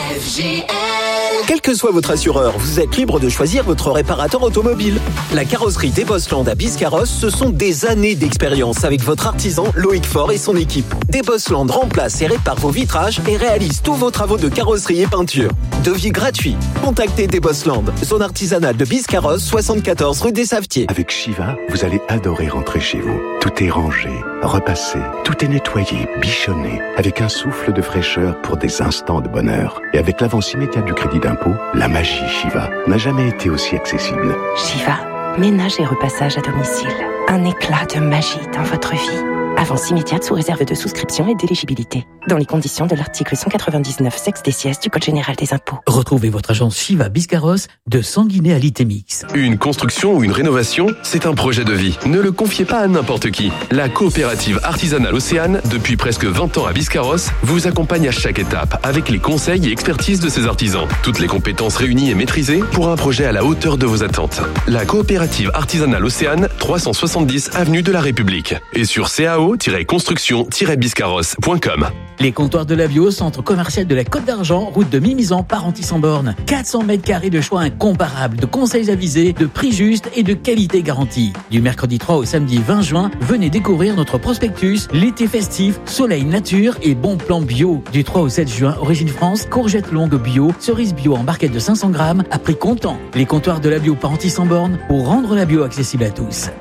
FGL. Quel que soit votre assureur, vous êtes libre de choisir votre réparateur automobile. La carrosserie Desbosland à Biscarrosse, ce sont des années d'expérience avec votre artisan Loïc Faure et son équipe. Desbosland remplace et répare vos vitrages et réalise tous vos travaux de carrosserie et peinture. Devis gratuit. Contactez Desbosland, zone artisanale de Biscarrosse, 74 rue des Savetiers. Avec Shiva, vous allez adorer rentrer chez vous. Tout est rangé, repassé, tout est nettoyé, bichonné, avec un souffle de fraîcheur pour des instants de bonheur. Et avec l'avance immédiate du crédit d'impôt, la magie Shiva n'a jamais été aussi accessible. Shiva, ménage et repassage à domicile. Un éclat de magie dans votre vie. Avance immédiate sous réserve de souscription et d'éligibilité. Dans les conditions de l'article 199 sexe des sièges du Code général des impôts. Retrouvez votre agence Shiva Biscarrosse de Sanguinet à Litémix. Une construction ou une rénovation, c'est un projet de vie. Ne le confiez pas à n'importe qui. La coopérative artisanale Océane, depuis presque 20 ans à Biscarrosse, vous accompagne à chaque étape avec les conseils et expertises de ses artisans. Toutes les compétences réunies et maîtrisées pour un projet à la hauteur de vos attentes. La coopérative artisanale Océane, 370 avenue de la République. Et sur cao-construction-biscarrosse.com. Les comptoirs de la Bio au centre commercial de la Côte d'Argent, route de Mimizan, Parentis-en-Born. 400 mètres carrés de choix incomparables, de conseils avisés, de prix justes et de qualité garantie. Du mercredi 3 au samedi 20 juin, venez découvrir notre prospectus, l'été festif, soleil nature et bon plan bio. Du 3 au 7 juin, Origine France, courgettes longues bio, cerises bio en barquette de 500 grammes à prix comptant. Les comptoirs de la Bio Parentis-en-Born pour rendre la bio accessible à tous.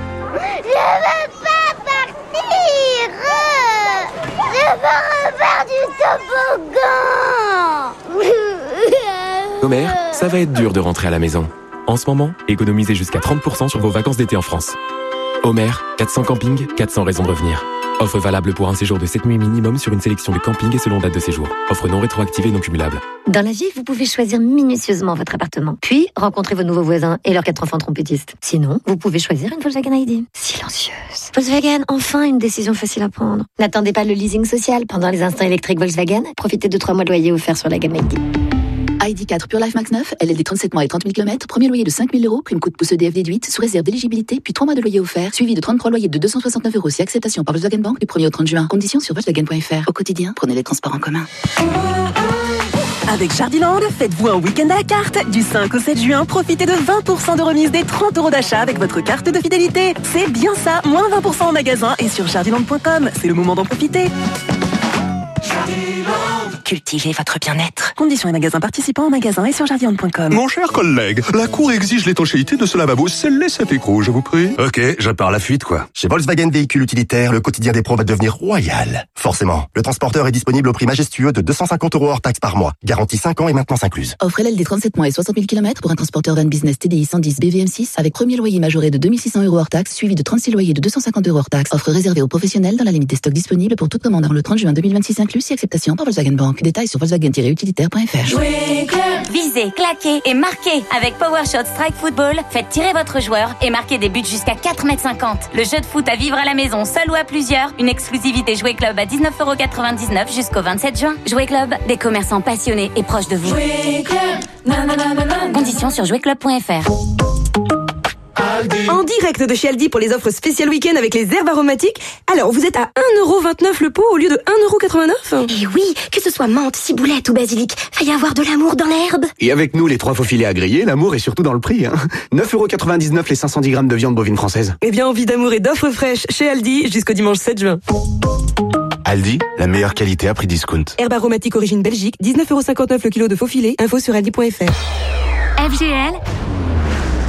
Faire du toboggan. Homer, ça va être dur de rentrer à la maison. En ce moment, économisez jusqu'à 30% sur vos vacances d'été en France. Homer, 400 campings, 400 raisons de revenir. Offre valable pour un séjour de 7 nuits minimum sur une sélection de campings et selon date de séjour. Offre non rétroactive et non cumulable. Dans la vie, vous pouvez choisir minutieusement votre appartement. Puis, rencontrer vos nouveaux voisins et leurs 4 enfants trompettistes. Sinon, vous pouvez choisir une Volkswagen ID. Silencieuse. Volkswagen, enfin une décision facile à prendre. N'attendez pas le leasing social pendant les instants électriques Volkswagen. Profitez de 3 mois de loyer offerts sur la gamme ID. ID4 Pure Life Max 9, LLD 37 mois et 30 000 km, premier loyer de 5 000 €, prime coûte pouce EDF déduite, sous réserve d'éligibilité, puis 3 mois de loyer offert, suivi de 33 loyers de 269 € si acceptation par Volkswagen Bank du 1er au 30 juin. Conditions sur Volkswagen.fr. Au quotidien, prenez les transports en commun. Avec Jardiland, faites-vous un week-end à la carte. Du 5 au 7 juin, profitez de 20% de remise des 30 € d'achat avec votre carte de fidélité. C'est bien ça, moins 20% en magasin et sur jardiland.com. C'est le moment d'en profiter. Cultivez votre bien-être. Conditions et magasins participants en magasin et sur jardiland.com. Mon cher collègue, la Cour exige l'étanchéité de ce lavabo. Scellez cet écrou, je vous prie. Ok, je pars à la fuite, quoi. Chez Volkswagen Véhicules Utilitaires, le quotidien des pros va devenir royal. Forcément, le transporteur est disponible au prix majestueux de 250 € hors taxe par mois. Garantie 5 ans et maintenance incluse. Offre LLD 37 mois et 60 000 km pour un transporteur van business TDI 110 BVM6 avec premier loyer majoré de 2600 € hors taxe, suivi de 36 loyers de 250 € hors taxe. Offre réservée aux professionnels dans la limite des stocks disponibles pour toute commande avant le 30 juin 2026 inclus si acceptation par Volkswagen Bank. Détails sur volkswagen-utilitaire.fr. Jouer club. Visez, claquez et marquez. Avec PowerShot Strike Football, faites tirer votre joueur et marquez des buts jusqu'à 4,50 m. Le jeu de foot à vivre à la maison, seul ou à plusieurs. Une exclusivité Jouer Club à 19,99 € jusqu'au 27 juin. Jouer Club, des commerçants passionnés et proches de vous. Jouer club. Nanana. Conditions sur jouerclub.fr. En direct de chez Aldi pour les offres spéciales week-end avec les herbes aromatiques. Alors, vous êtes à 1,29 € le pot au lieu de 1,89 €. Et oui, que ce soit menthe, ciboulette ou basilic, va y avoir de l'amour dans l'herbe. Et avec nous, les 3 faux filets à griller, l'amour est surtout dans le prix. 9,99 € les 510 grammes de viande bovine française. Eh bien, envie d'amour et d'offres fraîches chez Aldi jusqu'au dimanche 7 juin. Aldi, la meilleure qualité à prix discount. Herbe aromatique origine Belgique, 19,59 € le kilo de faux filets. Info sur aldi.fr. FGL,